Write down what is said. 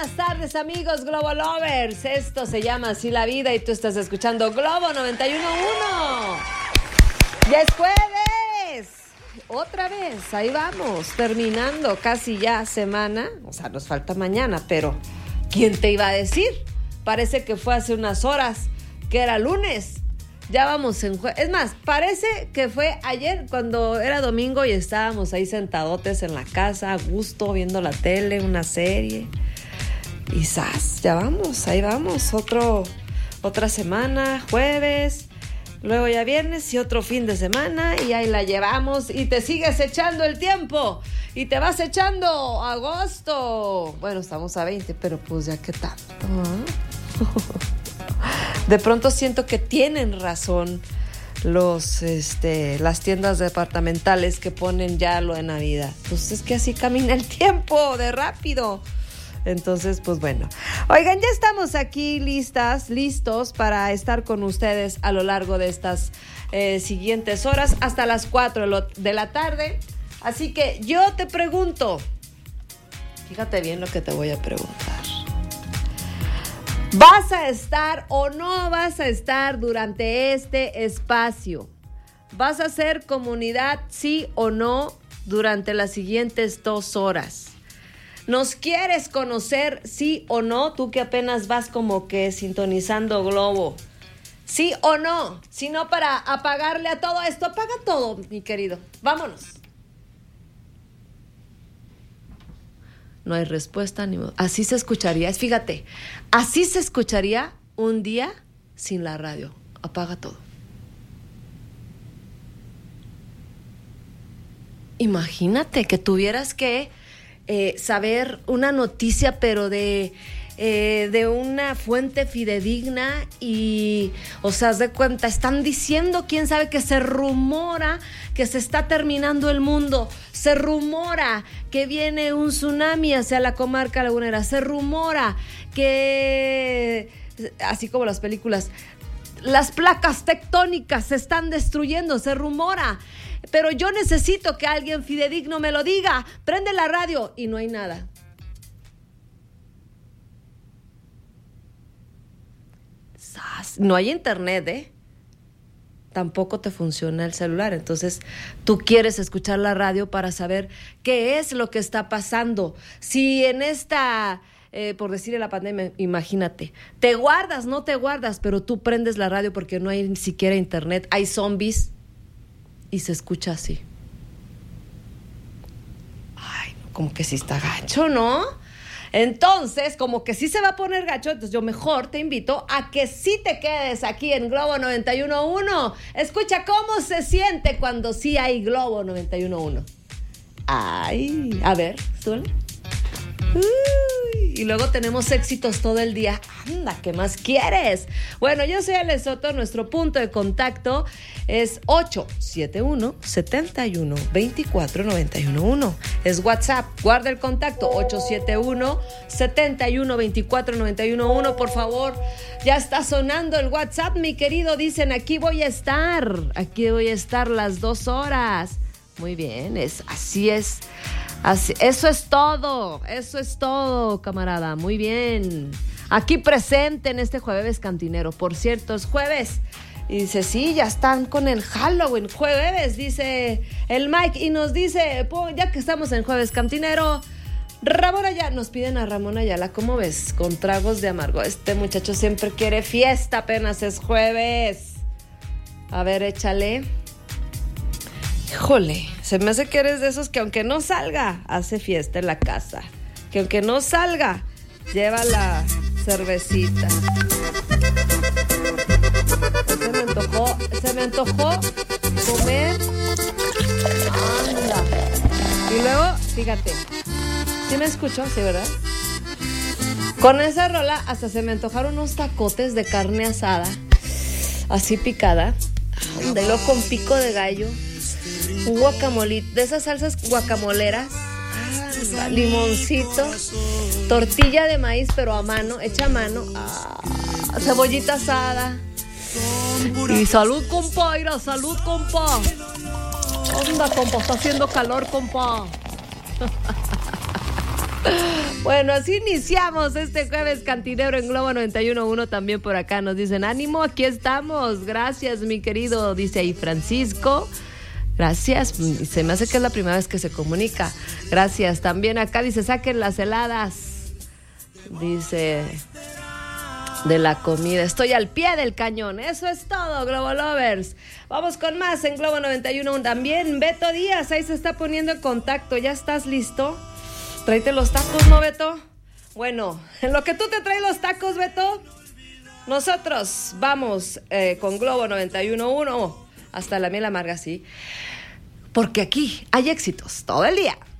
buenas tardes, amigos Globo Lovers. Esto se llama Así la Vida y tú estás escuchando Globo 91.1. ¡Ya es jueves! Otra vez, ahí vamos, terminando casi ya semana. O sea, nos falta mañana, pero ¿quién te iba a decir? Parece que fue hace unas horas, que era lunes. Ya vamos en jueves. Es más, parece que fue ayer cuando era domingo y estábamos ahí sentadotes en la casa, a gusto, viendo la tele, una serie. Y ¡zas! Ya vamos, ahí vamos. Otra semana, jueves, luego ya viernes y otro fin de semana y ahí la llevamos y te sigues echando el tiempo y te vas echando agosto. Bueno, estamos a 20, pero pues ya qué tanto, ¿eh? De pronto siento que tienen razón las tiendas departamentales que ponen ya lo de Navidad. Pues es que así camina el tiempo, de rápido. Entonces, pues bueno. Oigan, ya estamos aquí listos para estar con ustedes a lo largo de estas siguientes horas, hasta las 4 de la tarde. Así que yo te pregunto, fíjate bien lo que te voy a preguntar. ¿Vas a estar o no vas a estar durante este espacio? ¿Vas a hacer comunidad, sí o no, durante las siguientes 2 horas? ¿Nos quieres conocer, sí o no? Tú que apenas vas como que sintonizando Globo. ¿Sí o no? Si no, para apagarle a todo esto, apaga todo, mi querido. Vámonos. No hay respuesta ni modo. Así se escucharía, fíjate, así se escucharía un día sin la radio. Apaga todo. Imagínate que tuvieras que saber una noticia, pero de una fuente fidedigna y, o sea, haz de cuenta, están diciendo, quién sabe, que se rumora que se está terminando el mundo, se rumora que viene un tsunami hacia la comarca lagunera, se rumora que, así como las películas, las placas tectónicas se están destruyendo, se rumora, pero yo necesito que alguien fidedigno me lo diga. Prende la radio y no hay nada. No hay internet, ¿eh? Tampoco te funciona el celular. Entonces, tú quieres escuchar la radio para saber qué es lo que está pasando. Si en esta, por decirle la pandemia, imagínate, te guardas, no te guardas, pero tú prendes la radio porque no hay ni siquiera internet, hay zombies y se escucha así. Ay, como que sí está gacho, ¿no? Entonces, como que sí se va a poner gacho, entonces yo mejor te invito a que sí te quedes aquí en Globo 91.1. Escucha cómo se siente cuando sí hay Globo 91.1. Ay, a ver, súbele. Y luego tenemos éxitos todo el día. Anda, ¿qué más quieres? Bueno, yo soy Ale Soto, nuestro punto de contacto es 871-71-24-911. Es WhatsApp, guarda el contacto, 871-71-24-911. Por favor, ya está sonando el WhatsApp, mi querido. Dicen, aquí voy a estar las 2 horas. Muy bien, así es. Así, eso es todo, camarada, muy bien. Aquí presente en este jueves cantinero, por cierto, es jueves. Y dice, sí, ya están con el Halloween, jueves, dice el Mike. Y nos dice, ya que estamos en jueves cantinero, Ramón Ayala, nos piden a Ramón Ayala, ¿cómo ves? Con tragos de amargo. Este muchacho siempre quiere fiesta, apenas es jueves. A ver, échale. Híjole, se me hace que eres de esos que aunque no salga, hace fiesta en la casa. Que aunque no salga, lleva la cervecita. Se me antojó comer. Anda. Y luego, fíjate, ¿sí me escuchó? Sí, ¿verdad? Con esa rola hasta se me antojaron unos tacotes de carne asada, así picada. Anda, y luego con pico de gallo. Un guacamolito, de esas salsas guacamoleras, limoncito, tortilla de maíz, pero a mano, hecha a mano, cebollita asada. Y salud, compa, Ira, salud, compa. Onda, compa, está haciendo calor, compa. Bueno, así iniciamos este jueves cantinero en Globo 91.1. También por acá nos dicen, ánimo, aquí estamos. Gracias, mi querido, dice ahí Francisco. Gracias, se me hace que es la primera vez que se comunica. Gracias, también acá dice, saquen las heladas. Dice, de la comida, estoy al pie del cañón. Eso es todo, Globo Lovers. Vamos con más en Globo 91. También Beto Díaz, ahí se está poniendo en contacto. ¿Ya estás listo? Tráete los tacos, ¿no, Beto? Bueno, en lo que tú te traes los tacos, Beto, nosotros vamos con Globo 91.1 hasta la miel amarga, sí. Porque aquí hay éxitos todo el día.